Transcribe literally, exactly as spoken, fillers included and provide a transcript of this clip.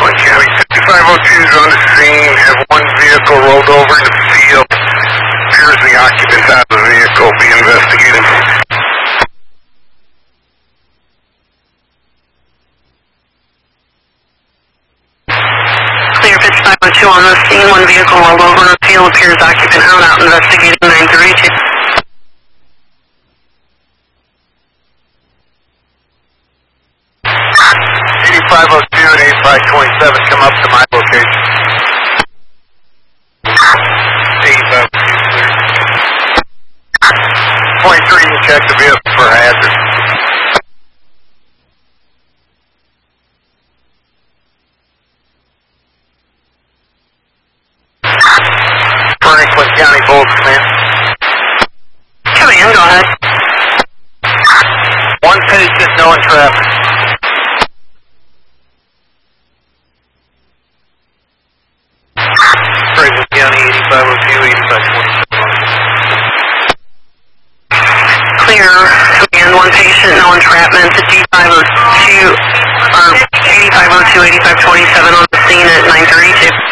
Franklin County. fifty-five oh two is on the scene. Have one vehicle rolled over in the field. Appears the occupants out of the vehicle. Be investigated. Clear fifty-five oh two on the scene. One vehicle rolled over in the field. Appears occupant out. Out investigating nine thirty-two. eighty-five oh two and eighty-five twenty-seven come up to my location. eighty-five oh two clear. twenty-three, you check the vehicle for hazard. Franklin County Bulls Command. Come in, go ahead. One patient, no entrapment. Franklin County, eighty-five oh two, eighty-five twenty-seven. Clear. Command, one patient, no entrapment. D five oh two, or eighty-five oh two, eighty-five twenty-seven on the scene at nine thirty-two.